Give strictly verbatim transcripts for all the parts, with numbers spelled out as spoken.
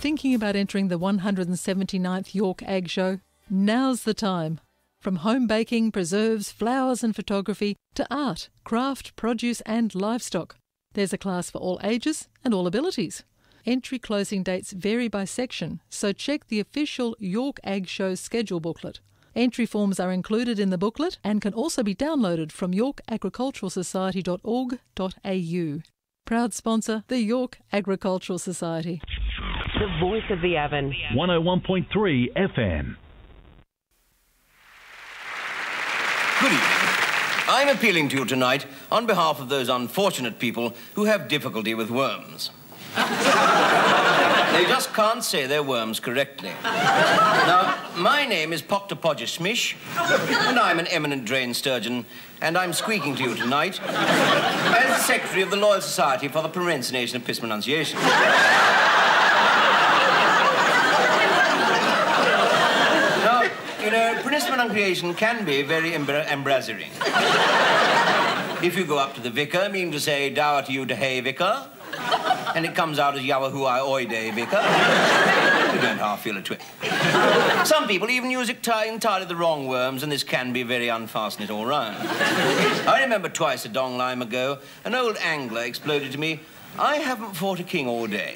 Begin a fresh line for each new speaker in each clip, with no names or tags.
Thinking about entering the one hundred seventy-ninth York Ag Show? Now's the time. From home baking, preserves, flowers and photography to art, craft, produce and livestock. There's a class for all ages and all abilities. Entry closing dates vary by section, so check the official York Ag Show schedule booklet. Entry forms are included in the booklet and can also be downloaded from york agricultural society dot org dot a u. Proud sponsor, the York Agricultural Society.
The voice of the Avon.
one oh one point three F M.
Good evening. I'm appealing to you tonight on behalf of those unfortunate people who have difficulty with worms. They just can't say their worms correctly. Now, my name is Poktopodger Smish, and I'm an eminent drain sturgeon, and I'm squeaking to you tonight as the Secretary of the Loyal Society for the Pronunciation of Piss Pronunciation. Now, you know, pronunciation can be very embra- embarrassing. If you go up to the vicar, meaning to say, dower to you to hey, vicar, and it comes out as Yahoo-I oide, vicar, you don't half feel a twit. Some people even use entirely the wrong worms, and this can be very unfastened all round. I remember twice a dong lime ago, an old angler exploded to me, I haven't fought a king all day.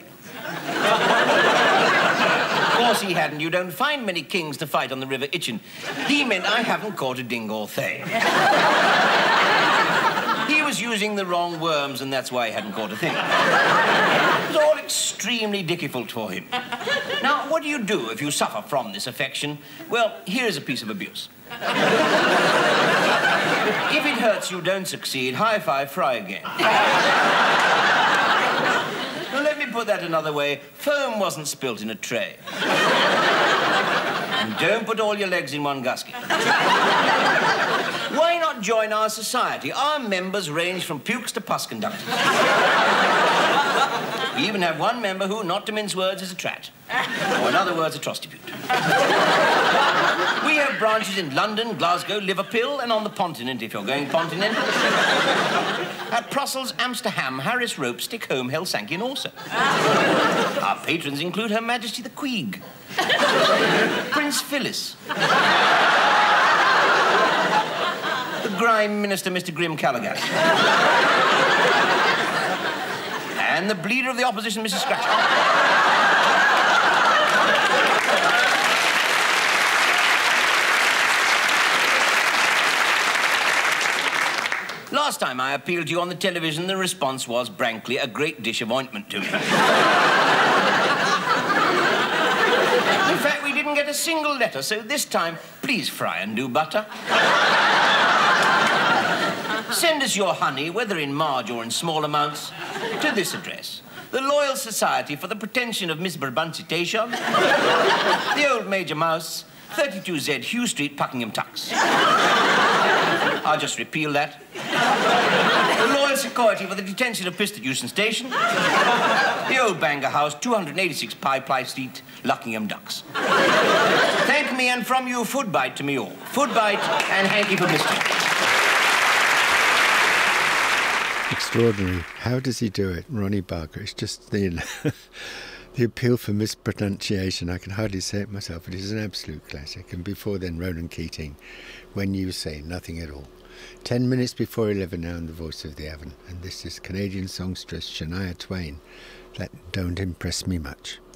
Of course he hadn't. You don't find many kings to fight on the River Itchen. He meant I haven't caught a dingle thing. He was using the wrong worms, and that's why he hadn't caught a thing. It was all extremely difficult for him. Now, what do you do if you suffer from this affection? Well, here's a piece of abuse. If it hurts you, don't succeed. High five, fry again. Now, let me put that another way. Foam wasn't spilt in a tray. And don't put all your legs in one gasket. Why not join our society? Our members range from pukes to pus conductors. We even have one member who, not to mince words, is a trat. Or in other words, a prostitute. We have branches in London, Glasgow, Liverpool, and on the continent, if you're going continental. At Brussels, Amsterdam, Harris Rope, Stickholm, Helsinki, and also. Our patrons include Her Majesty the Queen, Prince Phyllis, the Grime Minister, Mister Grim Callaghan, and the Bleeder of the Opposition, Missus Scratcher. Last time I appealed to you on the television, the response was, frankly, a great dish of ointment to me. In fact, we didn't get a single letter, so this time, please fry and do butter. Send us your honey, whether in marge or in small amounts, to this address. The Loyal Society for the Pretension of Misbrancitation, the Old Major Mouse, thirty-two Z Hugh Street, Buckingham Tucks. I'll just repeal that. The Loyal Society for the Detention of Piss at Euston Station, the Old Bangor House, two hundred eighty-six Pye Ply Street, Luckingham Ducks. Thank me, and from you, food bite to me all. Food bite and hanky publicity.
Extraordinary. How does he do it? Ronnie Barker. It's just the, the appeal for mispronunciation. I can hardly say it myself, but it's an absolute classic. And before then, Ronan Keating, When You Say Nothing at All. Ten minutes before eleven now in the voice of the Avon. And this is Canadian songstress Shania Twain. That don't impress me much.